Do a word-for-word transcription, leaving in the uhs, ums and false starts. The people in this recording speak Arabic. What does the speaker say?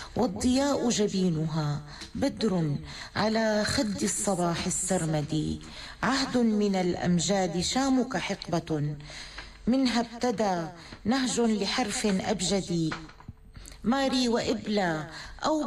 والضياء جبينها بدر على خد الصباح السرمدي. عهد من الأمجاد شامك حقبة، منها ابتدى نهج لحرف أبجدي. ماري وإبلة أو